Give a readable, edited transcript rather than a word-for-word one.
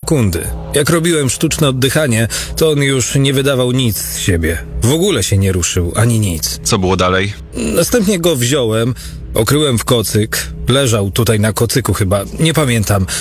sekundy. Jak robiłem sztuczne oddychanie, to on już nie wydawał nic z siebie. W ogóle się nie ruszył, ani nic. Co było dalej? Następnie go wziąłem, okryłem w kocyk, leżał tutaj na kocyku chyba, nie pamiętam.